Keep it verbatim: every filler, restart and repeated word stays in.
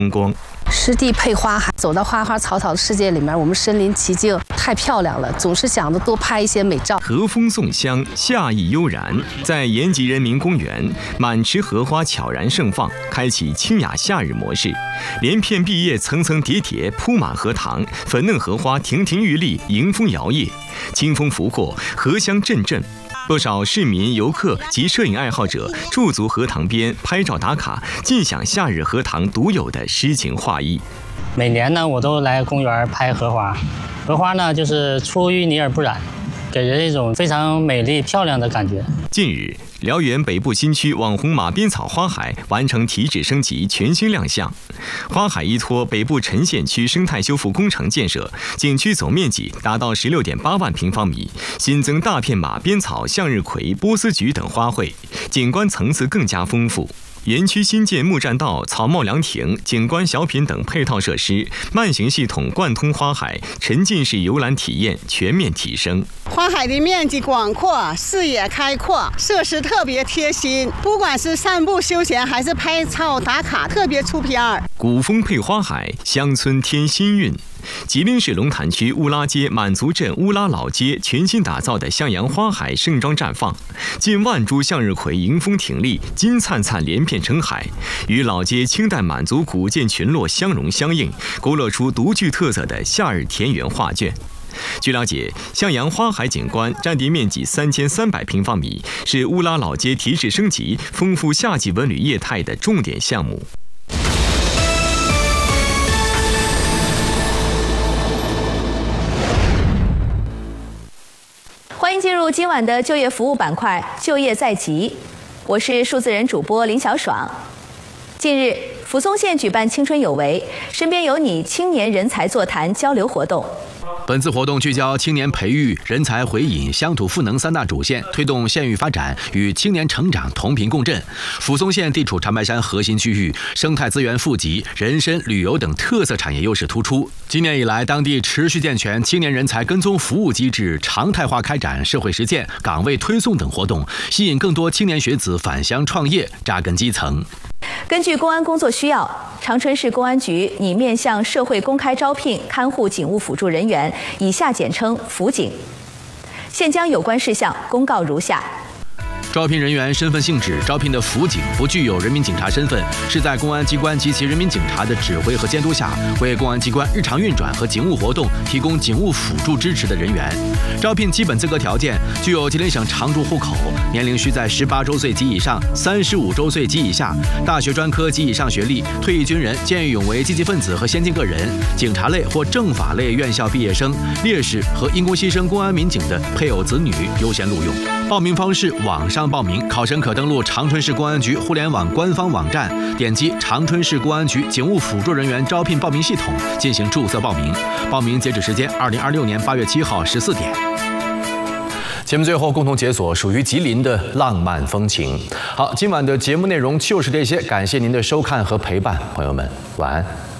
光。 湿地配花海，走到花花草草的世界里面，我们身临其境，太漂亮了，总是想着多拍一些美照。 和风送香，夏意悠然，在延吉人民公园，满池荷花悄然盛放，开启清雅夏日模式。连片碧叶层层叠叠铺满荷塘，粉嫩荷花亭亭玉立，迎风摇曳，清风拂过，荷香阵阵。不少市民、游客及摄影爱好者驻足荷塘边拍照打卡，尽享夏日荷塘独有的诗情画意。 每年呢，我都来公园拍荷花，荷花呢就是出淤泥而不染，给人一种非常美丽漂亮的感觉。 近日，辽源北部新区网红马鞭草花海完成提质升级，全新亮相。花海依托北部陈县区生态修复工程建设，景区总面积达到十六点八万平方米，新增大片马鞭草、向日葵、波斯菊等花卉，景观层次更加丰富。园区新建木栈道、草帽凉亭、景观小品等配套设施，慢行系统贯通花海，沉浸式游览体验全面提升。 花海的面积广阔，视野开阔，设施特别贴心，不管是散步休闲还是拍照打卡，特别出片儿。 古风配花海，乡村添新韵。吉林市龙潭区乌拉街满族镇乌拉老街全新打造的向阳花海盛装绽放，近万株向日葵迎风挺立，金灿灿连片成海，与老街清代满族古建群落相融相映，勾勒出独具特色的夏日田园画卷。据了解，向阳花海景观占地面积三千三百平方米，是乌拉老街提质升级、丰富夏季文旅业态的重点项目。 欢迎进入今晚的就业服务板块“就业在即”，我是数字人主播林小爽。近日，扶松县举办“青春有为，身边有你”青年人才座谈交流活动。 本次活动聚焦青年培育、人才回引、乡土赋能三大主线，推动县域发展与青年成长同频共振。扶松县地处长白山核心区域，生态资源富集，人参、旅游等特色产业优势突出。今年以来，当地持续健全青年人才跟踪服务机制，常态化开展社会实践、岗位推送等活动，吸引更多青年学子返乡创业，扎根基层。 根据公安工作需要，长春市公安局拟面向社会公开招聘看护警务辅助人员，以下简称辅警。现将有关事项公告如下。 招聘人员身份性质：招聘的辅警不具有人民警察身份，是在公安机关及其人民警察的指挥和监督下，为公安机关日常运转和警务活动提供警务辅助支持的人员。招聘基本资格条件：具有吉林省常住户口，年龄需在十八周岁及以上，三十五周岁及以下，大学专科及以上学历，退役军人、见义勇为积极分子和先进个人，警察类或政法类院校毕业生，烈士和因公牺牲公安民警的配偶子女优先录用。报名方式：网上报名，考生可登录长春市公安局互联网官方网站，点击长春市公安局警务辅助人员招聘报名系统进行注册报名。报名截止时间：二零二六年八月七号十四点。节目最后共同解锁属于吉林的浪漫风情。好，今晚的节目内容就是这些，感谢您的收看和陪伴，朋友们晚安。